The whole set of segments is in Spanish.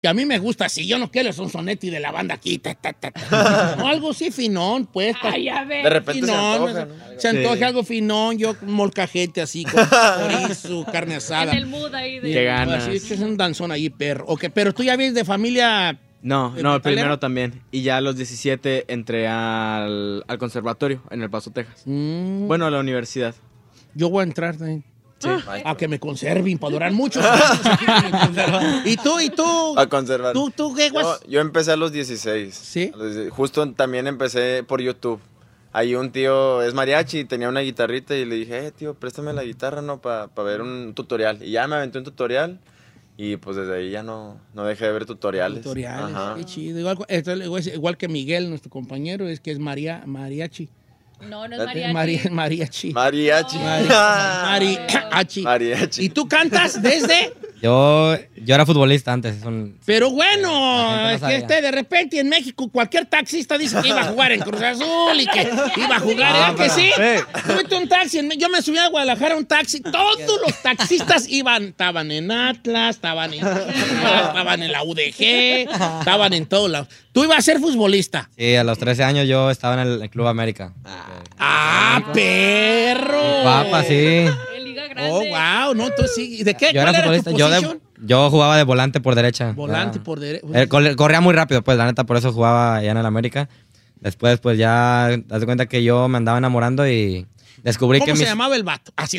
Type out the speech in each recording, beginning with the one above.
Que a mí me gusta así, yo no quiero el sonsonetti de la banda aquí. No, algo así finón, pues. Ay, a ver. De repente Finón, se antoja, ¿no? se antoja algo finón, yo molcajete así, con chorizo, carne asada. En el mood ahí de... Qué ganas. Así es un danzón ahí, perro. Ok, pero tú ya vienes de familia... No, ¿metalero? primero también. Y ya a los 17 entré al conservatorio en El Paso, Texas. Bueno, a la universidad. Yo voy a entrar también. Sí. A que me conserven para durar muchos años. Aquí que me conserven. ¿Y tú? A conservar. ¿Tú qué, guas? Yo empecé a los 16. ¿Sí? Justo también empecé por YouTube. Ahí un tío es mariachi y tenía una guitarrita y le dije, tío, préstame la guitarra, ¿no? Para ver un tutorial. Y ya me aventé un tutorial y pues desde ahí ya no dejé de ver tutoriales. Ajá. Qué chido. Igual que Miguel, nuestro compañero, es que es mariachi. No, no es mariachi. Mariachi. Mariachi. Mariachi. Mariachi. ¿Y tú cantas desde? Yo era futbolista antes. Pero bueno, La es gente no que sabía. de repente en México cualquier taxista dice que iba a jugar en Cruz Azul y que iba a jugar, ¿verdad que sí? Súbete un taxi, yo me subí a Guadalajara a un taxi, todos los taxistas estaban en Atlas, estaban en la UDG, estaban en todos lados. Tú ibas a ser futbolista. Sí, a los 13 años yo estaba en el Club América. ¡Ah, perro! Guapa, sí. En Liga Grande. Oh, wow, no, tú sí. ¿De qué? Yo ¿Cuál era era tu futbolista. posición? Yo jugaba de volante por derecha. Volante Ah. por derecha. Corría muy rápido, pues, la neta, por eso jugaba allá en el América. Después, pues, ya, haz de cuenta que yo me andaba enamorando y descubrí ¿Cómo que se llamaba el vato? Así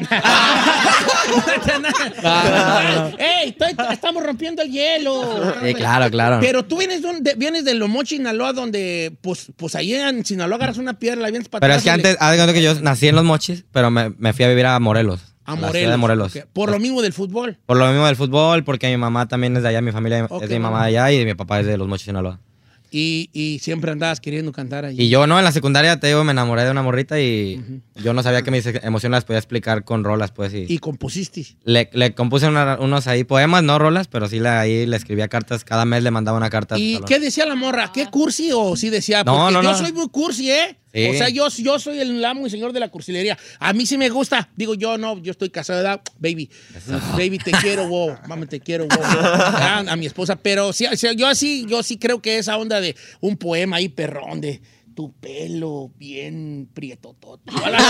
¡Ey! Estamos rompiendo el hielo. Sí, claro. Pero tú vienes de Lomochi, Sinaloa, donde, pues ahí en Sinaloa agarras una piedra, la vienes para Pero atrás. es que antes, haz de cuenta que yo nací en Los Mochis, pero me fui a vivir a Morelos. A la ciudad de Morelos. Okay. Por lo mismo del fútbol. Por lo mismo del fútbol, porque mi mamá también es de allá, mi familia Ok, es de mi mamá de allá y mi papá es de Los Mochis, Sinaloa. Y siempre andabas queriendo cantar ahí. Y yo, no, en la secundaria, te digo, me enamoré de una morrita y yo no sabía que mis emociones las podía explicar con rolas, pues. Y compusiste. Le compuse unos ahí poemas, no rolas, pero sí ahí le escribía cartas. Cada mes le mandaba una carta. ¿Y qué decía la morra? ¿Qué cursi o sí decía? No, Porque no, yo no. soy muy cursi, ¿eh? Sí. O sea, yo soy el amo y señor de la cursilería. A mí sí me gusta. Digo, yo estoy casado, ¿verdad? Baby. Baby, te quiero, wow. Mami, te quiero, wow. A mi esposa. Pero sí, yo sí creo que esa onda de un poema ahí perrón de tu pelo bien prietotote.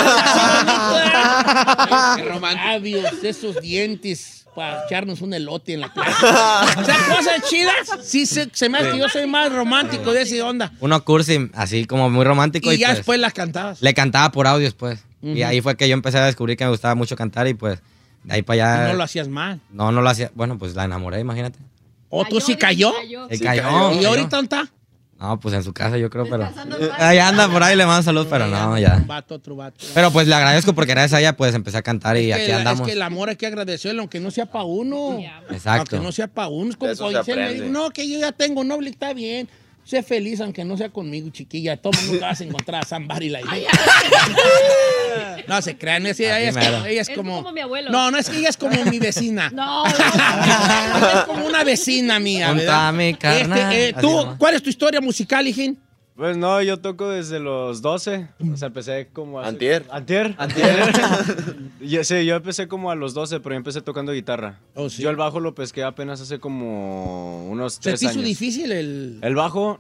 Qué romántico. Esos dientes para echarnos un elote en la playa. O sea, cosas chidas. Sí, se me hace que yo soy más romántico de esa onda. Uno cursi, así como muy romántico. Y ya pues, después las cantabas. le cantaba por audios, pues. Y ahí fue que yo empecé a descubrir que me gustaba mucho cantar y pues de ahí para allá. Y no lo hacías mal. No lo hacía. Bueno, pues la enamoré, imagínate. ¿O tú sí cayó? Se Sí cayó. cayó. ¿Y ahorita dónde está? No, pues en su casa yo creo, pero... Ahí anda por ahí, le mando salud, pero no, ya. Otro vato. Pero pues le agradezco porque gracias a ella pues empecé a cantar y aquí andamos. Es que el amor hay que agradecerle, aunque no sea para uno. Exacto. Aunque no sea para uno. Es como Eso cuando se dice, me aprende. dijo, no, que yo ya tengo novio, está bien. Sé feliz aunque no sea conmigo, chiquilla. Todo el mundo vas a encontrar a somebody like me. No se crean, ella es como mi abuelo. No, es que ella es como mi vecina. No, Es como una vecina mía, Junto ¿verdad? a mi carnal. Así ¿Tú, nomás. cuál es tu historia musical, hijín? Pues no, yo toco desde los 12. O sea, empecé como... Antier. Antier. Sí, yo empecé como a los 12, pero yo empecé tocando guitarra. Oh, sí. Yo el bajo lo pesqué apenas hace como unos ¿Se 3 te hizo años. difícil el...? El bajo...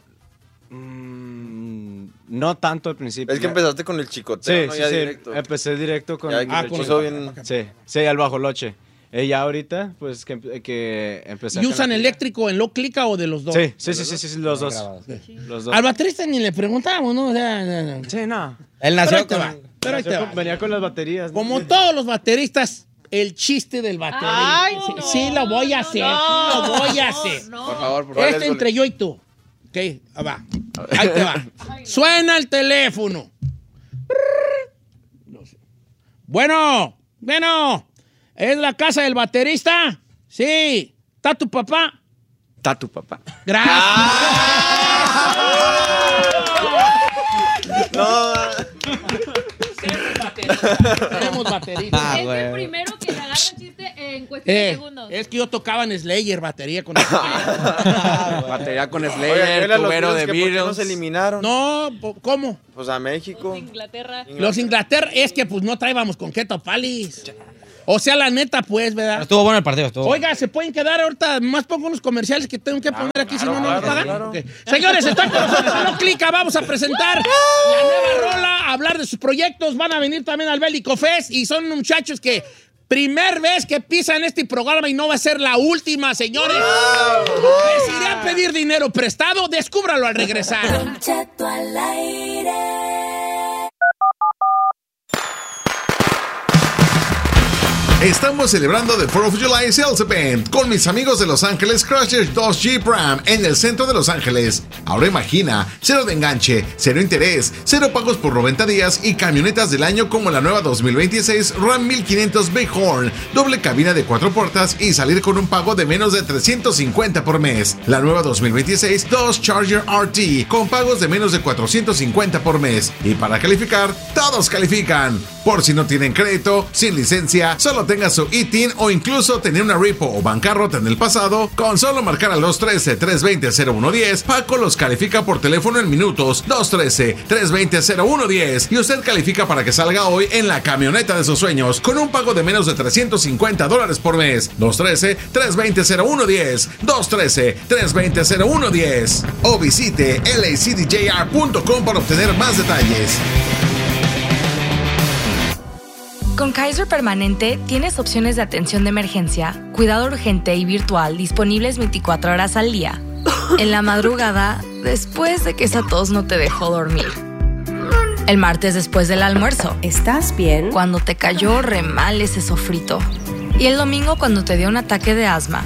no tanto al principio. Es que empezaste con el chicoteo, Sí, ¿no? sí, Ya sí. directo. Empecé directo con... Ya, con el el chico bien... Sí, al bajo loche. Ya ahorita, pues que empecé ¿Y a usan cantar. eléctrico en lo clica o de los dos? Sí, los dos. Los dos. Al baterista ni le preguntamos, ¿no? O sea, Sí, no. Él pero nació ahí te con... va. Pero ahí te va. Venía con las baterías. ¿no? Como todos los bateristas, el chiste del baterista. Ay, sí, no, sí lo voy a hacer, sí lo voy a hacer. Por favor, Este entre yo y tú. Ok, va. Ahí te va. Suena el teléfono. Bueno, ¿es la casa del baterista? Sí. ¿Está tu papá? Está tu papá. Gracias. No, Tenemos baterista. Es el primero que le agarra el chiste en cuestión de segundos. Es que yo tocaba en Slayer, batería con Batería con oiga, Slayer, ¿y los tubero Beatles de que por qué Beatles. nos eliminaron? No, ¿cómo? Pues a México. Inglaterra. Los Inglaterra, es que pues no traíamos con qué topalis. O sea, la neta, pues, ¿verdad? Estuvo bueno el partido. Oiga, ¿se pueden quedar ahorita? Más pongo unos comerciales que tengo que poner aquí, si no, no nos pagan. Claro. Okay. Señores, están con nosotros. No clica, vamos a presentar la nueva rola, a hablar de sus proyectos. Van a venir también al Bélico Fest y son muchachos que primer vez que pisan este programa y no va a ser la última, señores. Les iré a pedir dinero prestado. Descúbralo al regresar. Don Cheto al aire. Estamos celebrando The 4th of July Sales Event con mis amigos de Los Ángeles Crushers 2 Jeep Ram en el centro de Los Ángeles. Ahora imagina, 0 de enganche, 0 interés, 0 pagos por 90 días y camionetas del año como la nueva 2026 Ram 1500 Bighorn, doble cabina de 4 puertas y salir con un pago de menos de $350 por mes. La nueva 2026 Dodge Charger RT con pagos de menos de $450 por mes. Y para calificar, todos califican. Por si no tienen crédito, sin licencia, solo tenga su ITIN o incluso tener una repo o bancarrota en el pasado, con solo marcar al 213-320-0110, Paco los califica por teléfono en minutos. 213-320-0110 y usted califica para que salga hoy en la camioneta de sus sueños con un pago de menos de $350 por mes. 213-320-0110, 213-320-0110 o visite lacdjr.com para obtener más detalles. Con Kaiser Permanente tienes opciones de atención de emergencia, cuidado urgente y virtual disponibles 24 horas al día. En la madrugada, después de que esa tos no te dejó dormir. El martes después del almuerzo. ¿Estás bien? Cuando te cayó re mal ese sofrito. Y el domingo cuando te dio un ataque de asma.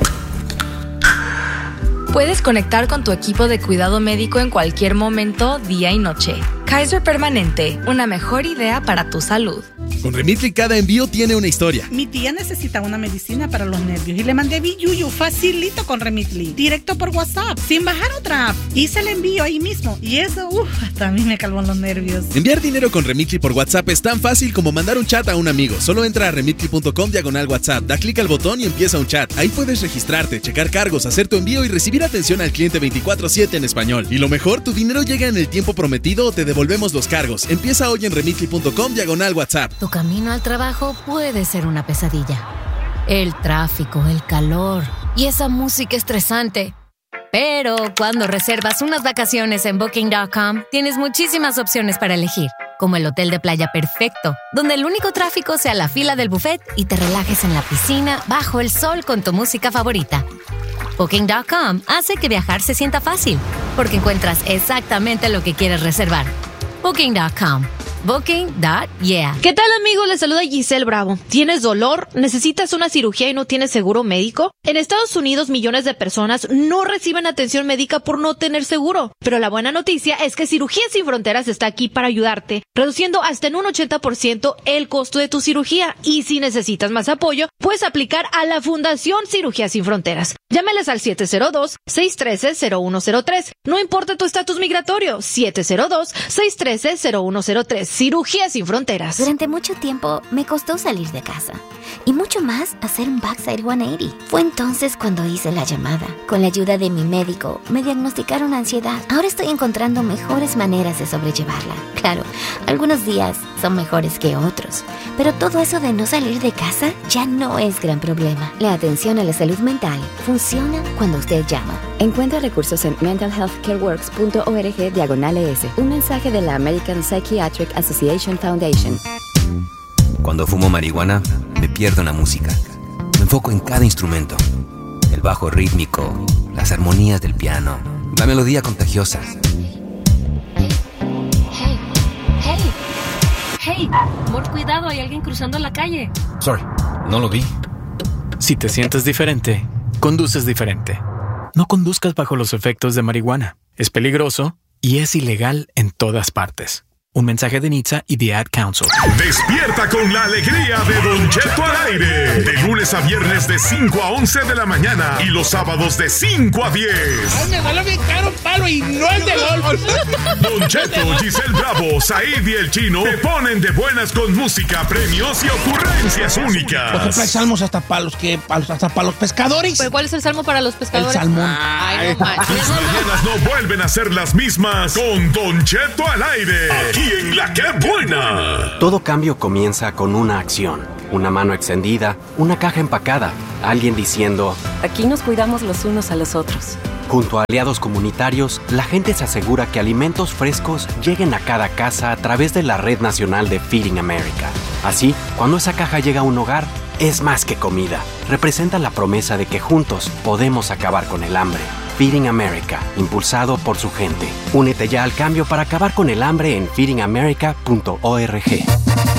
Puedes conectar con tu equipo de cuidado médico en cualquier momento, día y noche. Kaiser Permanente, una mejor idea para tu salud. Con Remitly cada envío tiene una historia. Mi tía necesita una medicina para los nervios y le mandé Biyuyu facilito con Remitly, directo por WhatsApp, sin bajar otra app. Hice el envío ahí mismo y eso, hasta a mí me calmó los nervios. Enviar dinero con Remitly por WhatsApp es tan fácil como mandar un chat a un amigo. Solo entra a remitly.com/WhatsApp, da clic al botón y empieza un chat. Ahí puedes registrarte, checar cargos, hacer tu envío y recibir atención al cliente 24/7 en español. Y lo mejor, tu dinero llega en el tiempo prometido o te devolvemos los cargos. Empieza hoy en remitly.com/WhatsApp. Tu camino al trabajo puede ser una pesadilla. El tráfico, el calor y esa música estresante. Pero cuando reservas unas vacaciones en Booking.com, tienes muchísimas opciones para elegir, como el hotel de playa perfecto, donde el único tráfico sea la fila del buffet y te relajes en la piscina bajo el sol con tu música favorita. Booking.com hace que viajar se sienta fácil, porque encuentras exactamente lo que quieres reservar. Booking.com. Booking.yeah. ¿Qué tal, amigos? Les saluda Giselle Bravo. ¿Tienes dolor? ¿Necesitas una cirugía y no tienes seguro médico? En Estados Unidos, millones de personas no reciben atención médica por no tener seguro. Pero la buena noticia es que Cirugías Sin Fronteras está aquí para ayudarte, reduciendo hasta en un 80% el costo de tu cirugía. Y si necesitas más apoyo, puedes aplicar a la Fundación Cirugías Sin Fronteras. Llámales al 702-613-0103. No importa tu estatus migratorio, 702-613-0103. Cirugías Sin Fronteras. Durante mucho tiempo me costó salir de casa y mucho más hacer un backside 180. Fue entonces cuando hice la llamada. Con la ayuda de mi médico me diagnosticaron ansiedad. Ahora estoy encontrando mejores maneras de sobrellevarla. Claro, algunos días son mejores que otros, pero todo eso de no salir de casa ya no es gran problema. La atención a la salud mental funciona cuando usted llama. Encuentra recursos en mentalhealthcareworks.org/ES. Un mensaje de la American Psychiatric Association Foundation. Cuando fumo marihuana, me pierdo en la música. Me enfoco en cada instrumento. El bajo rítmico, las armonías del piano, la melodía contagiosa. Hey, amor, cuidado, hay alguien cruzando la calle. Sorry, no lo vi. Si te sientes diferente, conduces diferente. No conduzcas bajo los efectos de marihuana. Es peligroso y es ilegal en todas partes. Un mensaje de NHTSA y The Ad Council. Despierta con la alegría de Don Cheto al aire. De lunes a viernes de 5 a 11 de la mañana y los sábados de 5 a 10. Ay, me salió bien caro un palo y no el de golf. Don Cheto, Giselle Bravo, Said y el Chino te ponen de buenas con música, premios y ocurrencias únicas. Por ejemplo, hay salmos hasta para los pescadores. ¿Pero cuál es el salmo para los pescadores? El salmón. Ay, no manches. Tus mañanas no vuelven a ser las mismas con Don Cheto al aire. Aquí en La Que Buena. Todo cambio comienza con una acción. una mano extendida, una caja empacada, alguien diciendo, aquí nos cuidamos los unos a los otros. Junto a aliados comunitarios, la gente se asegura que alimentos frescos lleguen a cada casa a través de la Red Nacional de Feeding America. Así, cuando esa caja llega a un hogar, es más que comida. Representa la promesa de que juntos podemos acabar con el hambre. Feeding America, impulsado por su gente. Únete ya al cambio para acabar con el hambre en feedingamerica.org.